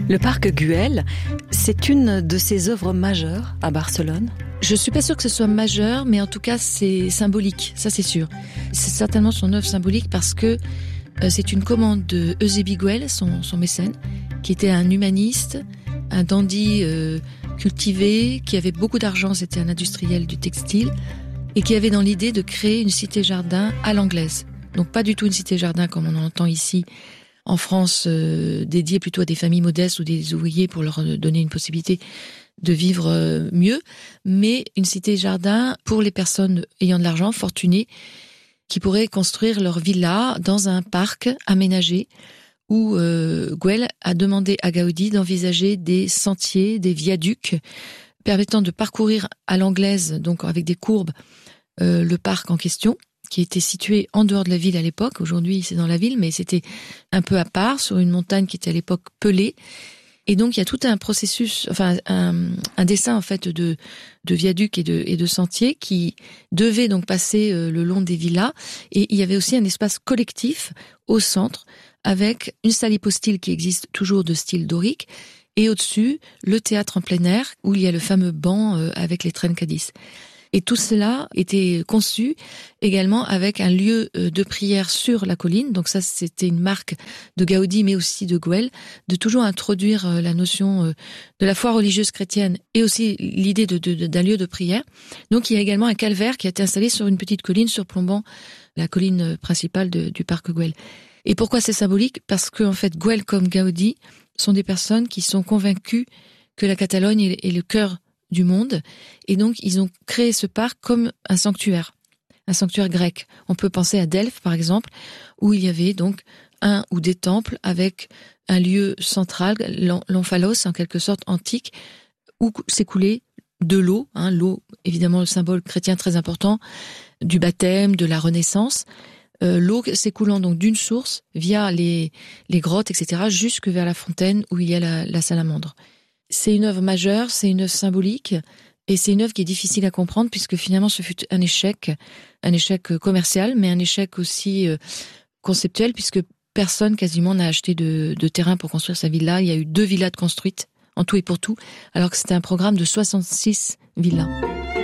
Le parc Güell, c'est une de ses œuvres majeures à Barcelone. Je suis pas sûre que ce soit majeur, mais en tout cas c'est symbolique, ça c'est sûr. C'est certainement son œuvre symbolique parce que c'est une commande de Eusebi Güell, son mécène, qui était un humaniste, un dandy cultivé, qui avait beaucoup d'argent, c'était un industriel du textile, et qui avait dans l'idée de créer une cité-jardin à l'anglaise. Donc pas du tout une cité-jardin comme on en entend ici en France, dédiée plutôt à des familles modestes ou des ouvriers pour leur donner une possibilité de vivre mieux, mais une cité-jardin pour les personnes ayant de l'argent, fortunées, qui pourraient construire leur villa dans un parc aménagé où Güell a demandé à Gaudi d'envisager des sentiers, des viaducs permettant de parcourir à l'anglaise, donc avec des courbes, le parc en question, qui était situé en dehors de la ville à l'époque. Aujourd'hui, c'est dans la ville, mais c'était un peu à part, sur une montagne qui était à l'époque pelée. Et donc, il y a tout un processus, enfin, un dessin, en fait, de viaducs et de sentiers qui devait donc passer le long des villas. Et il y avait aussi un espace collectif au centre, avec une salle hypostyle qui existe toujours de style dorique, et au-dessus, le théâtre en plein air, où il y a le fameux banc avec les traînes Cadis. Et tout cela était conçu également avec un lieu de prière sur la colline. Donc ça, c'était une marque de Gaudi, mais aussi de Güell, de toujours introduire la notion de la foi religieuse chrétienne et aussi l'idée d'un lieu de prière. Donc il y a également un calvaire qui a été installé sur une petite colline surplombant la colline principale du parc Güell. Et pourquoi c'est symbolique ? Parce que en fait, Güell comme Gaudi sont des personnes qui sont convaincues que la Catalogne est le cœur du monde, et donc ils ont créé ce parc comme un sanctuaire grec. On peut penser à Delphes par exemple, où il y avait donc un ou des temples avec un lieu central, l'omphalos en quelque sorte antique, où s'écoulait de l'eau, l'eau évidemment le symbole chrétien très important, du baptême, de la Renaissance, l'eau s'écoulant donc d'une source via les grottes, etc., jusque vers la fontaine où il y a la salamandre. C'est une œuvre majeure, c'est une œuvre symbolique, et c'est une œuvre qui est difficile à comprendre puisque finalement ce fut un échec commercial, mais un échec aussi conceptuel puisque personne quasiment n'a acheté de terrain pour construire sa villa. Il y a eu 2 villas construites en tout et pour tout, alors que c'était un programme de 66 villas.